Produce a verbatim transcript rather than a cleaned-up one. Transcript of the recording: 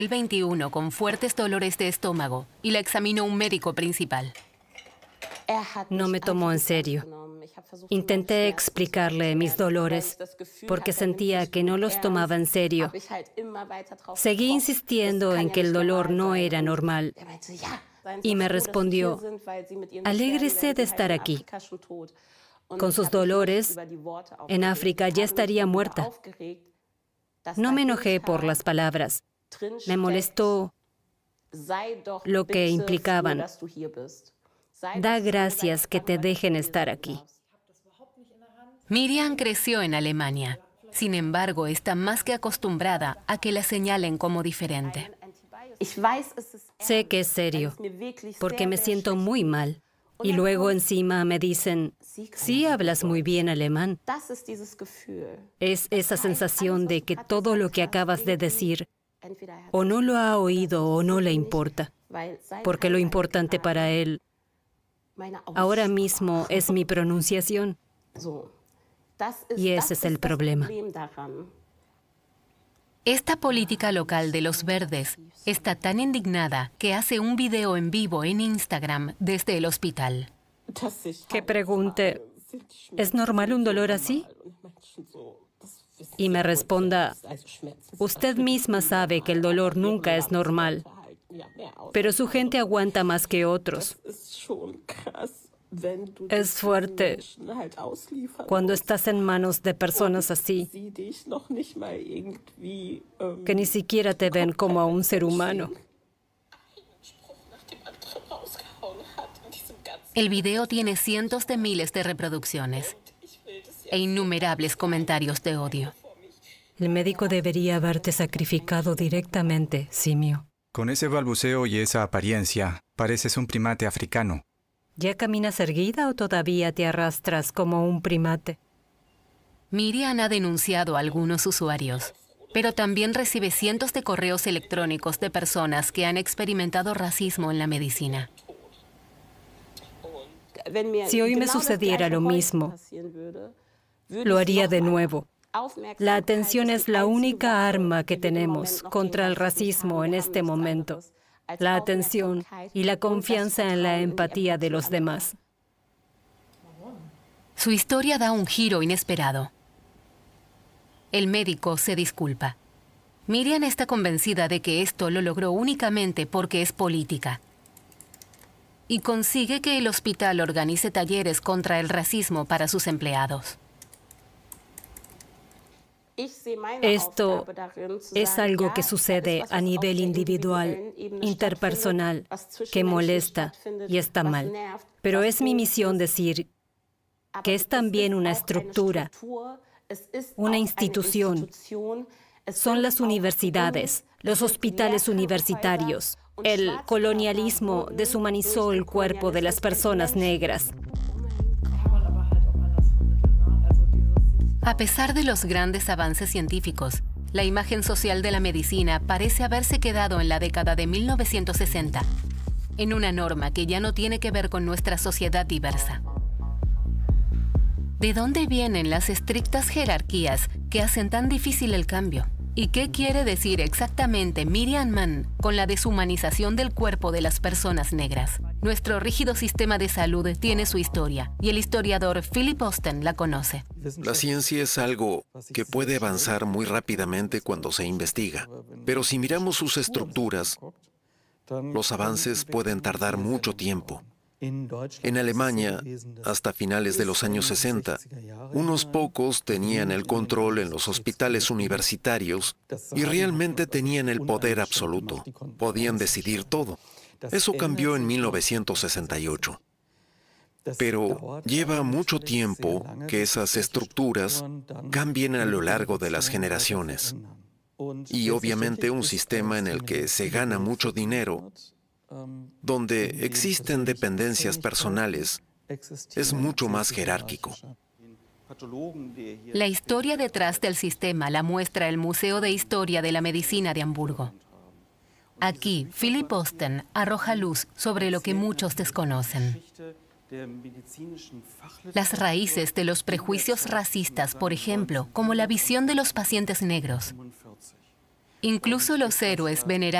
El veintiuno con fuertes dolores de estómago y la examinó un médico principal. No me tomó en serio. Intenté explicarle mis dolores porque sentía que no los tomaba en serio. Seguí insistiendo en que el dolor no era normal y me respondió: alégrese de estar aquí. Con sus dolores, en África ya estaría muerta. No me enojé por las palabras. Me molestó lo que implicaban. Da gracias que te dejen estar aquí. Miriam creció en Alemania. Sin embargo, está más que acostumbrada a que la señalen como diferente. Sé que es serio, porque me siento muy mal. Y luego encima me dicen: sí, hablas muy bien alemán. Es esa sensación de que todo lo que acabas de decir o no lo ha oído o no le importa, porque lo importante para él ahora mismo es mi pronunciación. Y ese es el problema. Esta política local de los verdes está tan indignada que hace un video en vivo en Instagram desde el hospital. Que pregunte: ¿es normal un dolor así? Y me responda: usted misma sabe que el dolor nunca es normal, pero su gente aguanta más que otros. Es fuerte cuando estás en manos de personas así, que ni siquiera te ven como a un ser humano. El video tiene cientos de miles de reproducciones e innumerables comentarios de odio. El médico debería haberte sacrificado directamente, simio. Con ese balbuceo y esa apariencia, pareces un primate africano. ¿Ya caminas erguida o todavía te arrastras como un primate? Miriam ha denunciado a algunos usuarios, pero también recibe cientos de correos electrónicos de personas que han experimentado racismo en la medicina. Si hoy me sucediera lo mismo, lo haría de nuevo. La atención es la única arma que tenemos contra el racismo en este momento. La atención y la confianza en la empatía de los demás. Su historia da un giro inesperado. El médico se disculpa. Miriam está convencida de que esto lo logró únicamente porque es política. Y consigue que el hospital organice talleres contra el racismo para sus empleados. Esto es algo que sucede a nivel individual, interpersonal, que molesta y está mal. Pero es mi misión decir que es también una estructura, una institución. Son las universidades, los hospitales universitarios. El colonialismo deshumanizó el cuerpo de las personas negras. A pesar de los grandes avances científicos, la imagen social de la medicina parece haberse quedado en la década de mil novecientos sesenta, en una norma que ya no tiene que ver con nuestra sociedad diversa. ¿De dónde vienen las estrictas jerarquías que hacen tan difícil el cambio? ¿Y qué quiere decir exactamente Miriam Mann con la deshumanización del cuerpo de las personas negras? Nuestro rígido sistema de salud tiene su historia y el historiador Philip Osten la conoce. La ciencia es algo que puede avanzar muy rápidamente cuando se investiga, pero si miramos sus estructuras, los avances pueden tardar mucho tiempo. En Alemania, hasta finales de los años sesenta, unos pocos tenían el control en los hospitales universitarios y realmente tenían el poder absoluto. Podían decidir todo. Eso cambió en mil novecientos sesenta y ocho. Pero lleva mucho tiempo que esas estructuras cambien a lo largo de las generaciones. Y obviamente un sistema en el que se gana mucho dinero, donde existen dependencias personales, es mucho más jerárquico. La historia detrás del sistema la muestra el Museo de Historia de la Medicina de Hamburgo. Aquí, Philip Osten arroja luz sobre lo que muchos desconocen. Las raíces de los prejuicios racistas, por ejemplo, como la visión de los pacientes negros. Incluso los héroes venerados